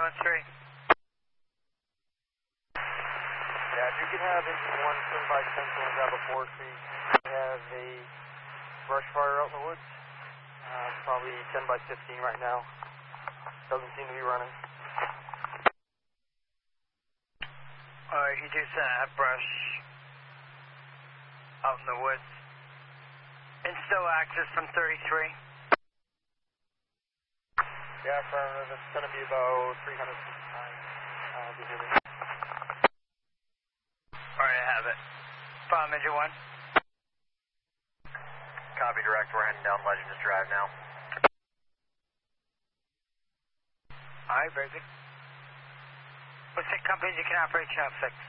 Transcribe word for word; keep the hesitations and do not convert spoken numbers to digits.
one three. Yeah, if you could have engine one seventy-five Central and grab a four three. We have a brush fire out in the woods. Uh, probably ten by fifteen right now. Doesn't seem to be running. Alright, you do send that brush out in the woods. And still access from thirty-three. Yeah, affirmative. It's going to be about three hundred feet behind. Uh, be hitting. Alright, I have it. Bomb engine one. Copy direct. We're heading down Legends Drive now. Alright, baby. What's the companies you can operate channel six?